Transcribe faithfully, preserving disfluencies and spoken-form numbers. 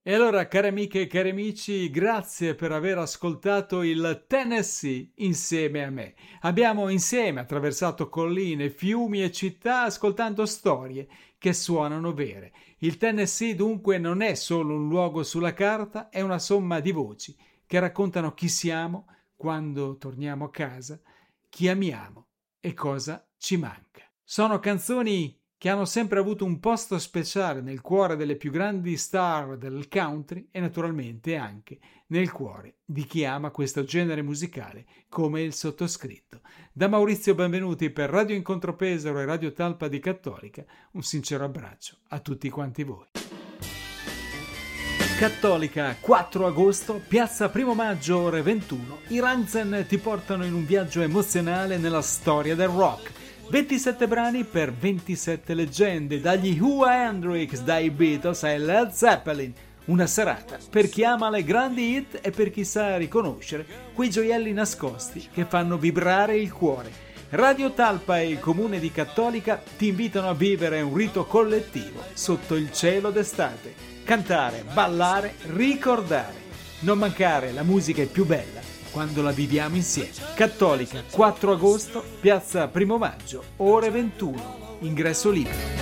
E allora, care amiche e cari amici, grazie per aver ascoltato il Tennessee insieme a me. Abbiamo insieme attraversato colline, fiumi e città ascoltando storie che suonano vere. Il Tennessee dunque non è solo un luogo sulla carta, è una somma di voci che raccontano chi siamo quando torniamo a casa, chi amiamo e cosa ci manca. Sono canzoni che hanno sempre avuto un posto speciale nel cuore delle più grandi star del country e naturalmente anche nel cuore di chi ama questo genere musicale come il sottoscritto. Da Maurizio Benvenuti per Radio Incontro Pesaro e Radio Talpa di Cattolica, un sincero abbraccio a tutti quanti voi. Cattolica, quattro agosto, piazza Primo Maggio, ore ventuno. I Rammstein ti portano in un viaggio emozionale nella storia del rock. ventisette brani per ventisette leggende, dagli Who a Hendrix, dai Beatles ai Led Zeppelin. Una serata per chi ama le grandi hit e per chi sa riconoscere quei gioielli nascosti che fanno vibrare il cuore. Radio Talpa e il Comune di Cattolica ti invitano a vivere un rito collettivo sotto il cielo d'estate. Cantare, ballare, ricordare. Non mancare, la musica è più bella quando la viviamo insieme. Cattolica, quattro agosto, piazza Primo Maggio, ore ventuno, ingresso libero.